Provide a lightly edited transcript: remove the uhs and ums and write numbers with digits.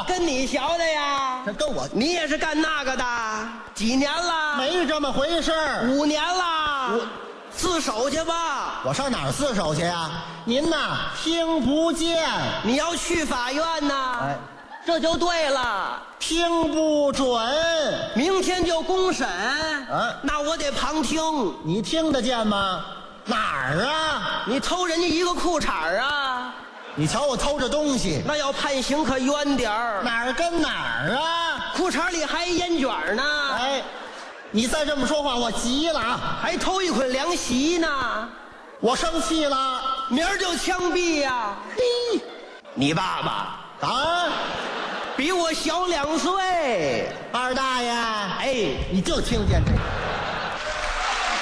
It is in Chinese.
跟你学的呀。 这跟我你也是干那个的？几年了？ 没这么回事儿。 5年了。自首去吧。 我上哪儿自首去呀？您呐，听不见。 你要去法院呐？ 哎， 这就对了。 听不准。 明天就公审。 啊， 那我得旁听。 你听得见吗？哪儿啊？ 你偷人家一个裤衩啊？ 你瞧我偷着东西， 那要判刑可冤点儿。 哪儿跟哪儿啊？ 裤衩里还烟卷呢。 哎，你再这么说话，我急了啊！ 还偷一捆凉席呢。 我生气了， 明儿就枪毙呀！ 嘿， 你爸爸啊， 比我小2岁。 二大爷， 哎， 你就听见这个。